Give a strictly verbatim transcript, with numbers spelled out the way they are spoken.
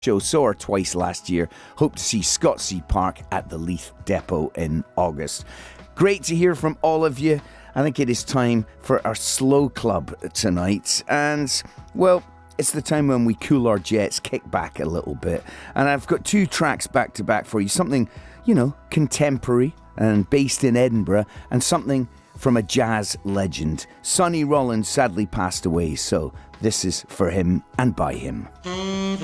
show, saw her twice last year. Hope to see Scottsea Park at the Leith Depot in August. Great to hear from all of you. I think it is time for our slow club tonight. And, well, it's the time when we cool our jets, kick back a little bit. And I've got two tracks back to back for you. Something, you know, contemporary and based in Edinburgh, and something from a jazz legend. Sonny Rollins sadly passed away, so this is for him and by him.